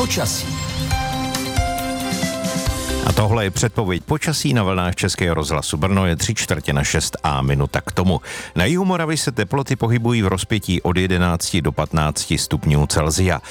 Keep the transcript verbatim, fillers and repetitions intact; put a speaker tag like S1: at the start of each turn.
S1: počasí.
S2: A tohle je předpověď počasí na vlnách Českého rozhlasu Brno, je tři čtvrtě na šest a minuta k tomu. Na jihu Moravy se teploty pohybují v rozpětí od jedenácti do patnácti stupňů Celsia.